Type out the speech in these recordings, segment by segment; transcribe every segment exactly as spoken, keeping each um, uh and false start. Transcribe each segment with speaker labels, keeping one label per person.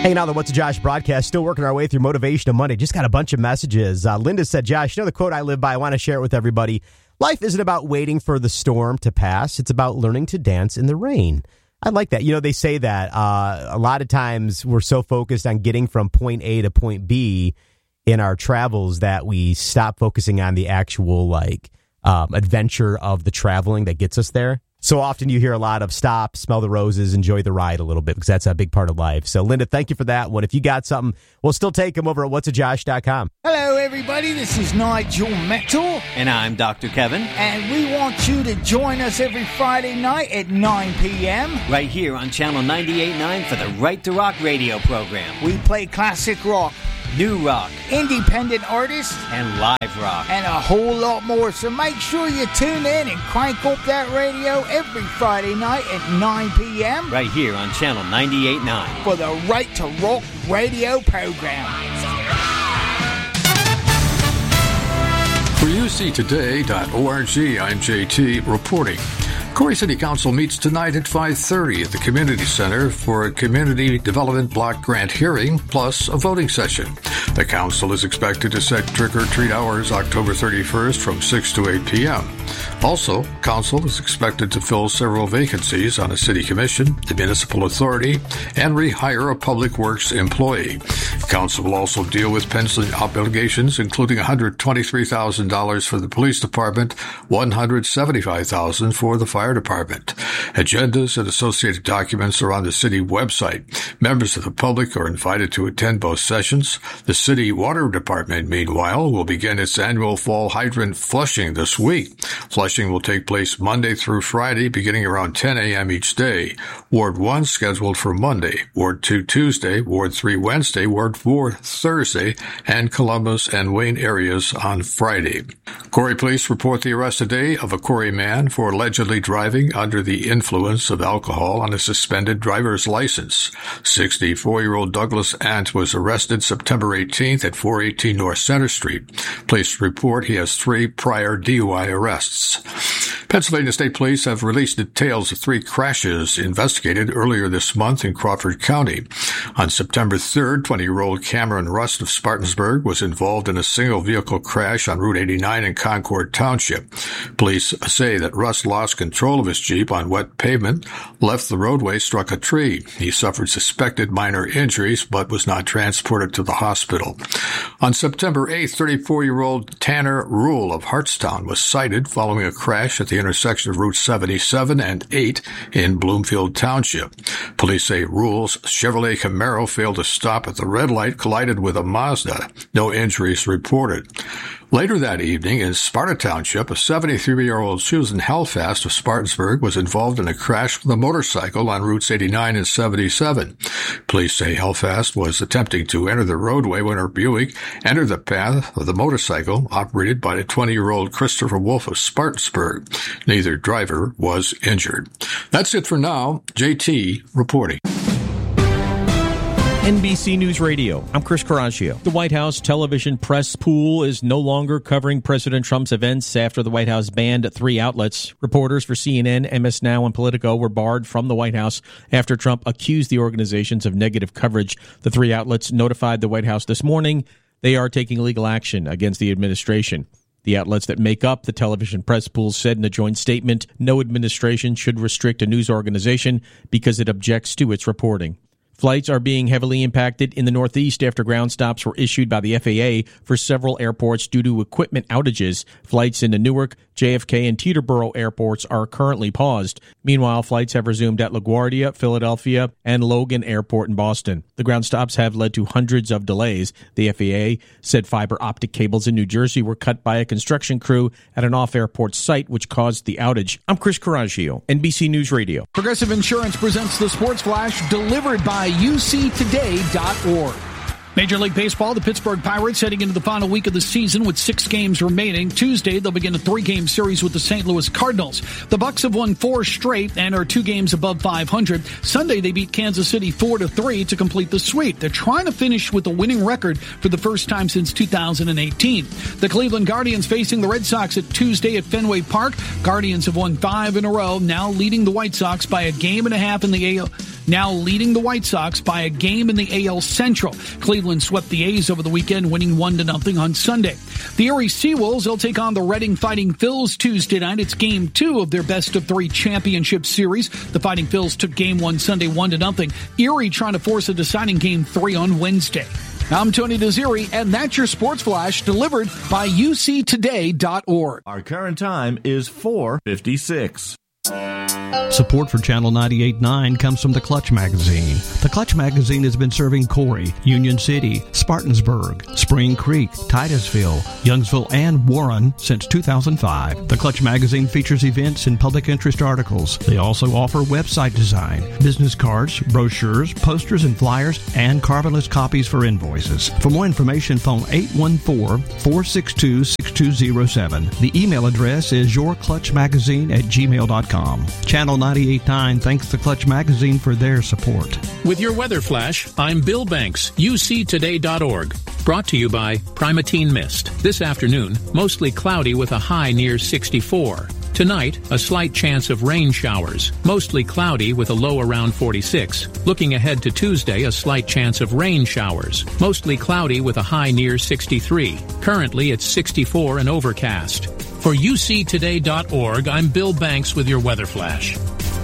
Speaker 1: Hanging out on the What's a Josh broadcast, still working our way through Motivational Monday. Just got a bunch of messages. Uh, Linda said, Josh, you know the quote I live by? I want to share it with everybody. Life isn't about waiting for the storm to pass. It's about learning to dance in the rain. I like that. You know, they say that uh, a lot of times we're so focused on getting from point A to point B in our travels that we stop focusing on the actual like um, adventure of the traveling that gets us there. So often you hear a lot of stop, smell the roses, enjoy the ride a little bit, because that's a big part of life. So, Linda, thank you for that one. If you got something, we'll still take them over at what's a josh dot com.
Speaker 2: Hello, everybody. This is Nigel Metal.
Speaker 3: And I'm Doctor Kevin.
Speaker 2: And we want you to join us every Friday night at nine p.m.
Speaker 3: right here on Channel ninety-eight point nine for the Right to Rock radio program.
Speaker 2: We play classic rock,
Speaker 3: new rock,
Speaker 2: independent artists,
Speaker 3: and live rock,
Speaker 2: and a whole lot more. So make sure you tune in and crank up that radio every Friday night at nine p.m.
Speaker 3: right here on Channel ninety-eight point nine
Speaker 2: for the Right to Rock radio program.
Speaker 4: For U C today dot org, I'm J T reporting. Corey City Council meets tonight at five thirty at the Community Center for a Community Development Block Grant hearing, plus a voting session. The council is expected to set trick-or-treat hours October thirty-first from six to eight p.m. Also, council is expected to fill several vacancies on a city commission, the municipal authority, and rehire a public works employee. Council will also deal with pension obligations, including one hundred twenty-three thousand dollars for the police department, one hundred seventy-five thousand dollars for the fire department. Agendas and associated documents are on the city website. Members of the public are invited to attend both sessions. The city water department, meanwhile, will begin its annual fall hydrant flushing this week. Flushing will take place Monday through Friday, beginning around ten a.m. each day. Ward one scheduled for Monday, Ward two Tuesday, Ward three Wednesday, Ward four Thursday, and Columbus and Wayne areas on Friday. Corey police report the arrest today of a Corey man for allegedly driving under the influence of alcohol on a suspended driver's license. sixty-four-year-old Douglas Ant was arrested September eighteenth at four eighteen North Center Street. Police report he has three prior D U I arrests. Pennsylvania State Police have released details of three crashes investigated earlier this month in Crawford County. On September third, twenty-year-old Cameron Rust of Spartansburg was involved in a single-vehicle crash on Route eighty-nine in Concord Township. Police say that Rust lost control of his Jeep on wet pavement, left the roadway, struck a tree. He suffered suspected minor injuries, but was not transported to the hospital. On September eighth, thirty-four-year-old Tanner Rule of Hartstown was cited following a crash at the intersection of Route seventy-seven and eight in Bloomfield Township. Police say Rule's Chevrolet Camaro failed to stop at the red light, collided with a Mazda. No injuries reported. Later that evening in Sparta Township, a seventy-three-year-old Susan Helfast of Spartansburg was involved in a crash with a motorcycle on Routes eighty-nine and seventy-seven. Police say Helfast was attempting to enter the roadway when her Buick entered the path of the motorcycle operated by the twenty-year-old Christopher Wolf of Spartansburg. Neither driver was injured. That's it for now. J T reporting.
Speaker 5: N B C News Radio, I'm Chris Caraccio. The White House television press pool is no longer covering President Trump's events after the White House banned three outlets. Reporters for C N N, M S Now, and Politico were barred from the White House after Trump accused the organizations of negative coverage. The three outlets notified the White House this morning they are taking legal action against the administration. The outlets that make up the television press pool said in a joint statement, no administration should restrict a news organization because it objects to its reporting. Flights are being heavily impacted in the Northeast after ground stops were issued by the F A A for several airports due to equipment outages. Flights into Newark, J F K, and Teterboro airports are currently paused. Meanwhile, flights have resumed at LaGuardia, Philadelphia, and Logan Airport in Boston. The ground stops have led to hundreds of delays. The F A A said fiber optic cables in New Jersey were cut by a construction crew at an off-airport site, which caused the outage. I'm Chris Caraccio, N B C News Radio.
Speaker 6: Progressive Insurance presents the Sports Flash, delivered by U C today dot org. Major League Baseball, the Pittsburgh Pirates heading into the final week of the season with six games remaining. Tuesday, they'll begin a three-game series with the Saint Louis Cardinals. The Bucks have won four straight and are two games above five hundred. Sunday, they beat Kansas City four to three to complete the sweep. They're trying to finish with a winning record for the first time since two thousand eighteen. The Cleveland Guardians facing the Red Sox at Tuesday at Fenway Park. Guardians have won five in a row, now leading the White Sox by a game and a half in the A L now leading the White Sox by a game in the A L Central. Cleveland swept the A's over the weekend, winning one to nothing on Sunday. The Erie Seawolves will take on the Reading Fighting Phils Tuesday night. It's game two of their best of three championship series. The Fighting Phils took game one Sunday one to nothing. Erie trying to force a deciding game three on Wednesday. I'm Tony Desiri, and that's your Sports Flash delivered by U C today dot org.
Speaker 7: Our current time is four fifty-six.
Speaker 8: Support for Channel ninety-eight point nine comes from The Clutch Magazine. The Clutch Magazine has been serving Corey, Union City, Spartansburg, Spring Creek, Titusville, Youngsville, and Warren since two thousand five. The Clutch Magazine features events and public interest articles. They also offer website design, business cards, brochures, posters and flyers, and carbonless copies for invoices. For more information, phone eight one four, four six two, six two zero seven. The email address is yourclutchmagazine at gmail dot com. Channel ninety-eight point nine thanks the Clutch Magazine for their support.
Speaker 9: With your weather flash, I'm Bill Banks, U C today dot org. Brought to you by Primatene Mist. This afternoon, mostly cloudy with a high near sixty-four. Tonight, a slight chance of rain showers, mostly cloudy with a low around forty-six. Looking ahead to Tuesday, a slight chance of rain showers, mostly cloudy with a high near sixty-three. Currently, it's sixty-four and overcast. For U C today dot org, I'm Bill Banks with your weather flash.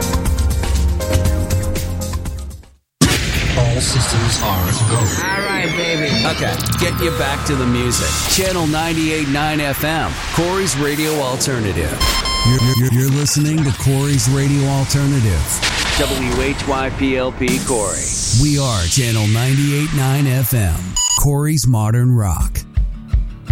Speaker 10: All systems are go.
Speaker 3: All right, baby. Okay, get you back to the music. Channel ninety-eight point nine F M, Corey's Radio Alternative.
Speaker 10: You're, you're, you're listening to Corey's Radio Alternative.
Speaker 3: W H Y P L P Corey.
Speaker 10: We are Channel ninety-eight point nine F M, Corey's Modern Rock.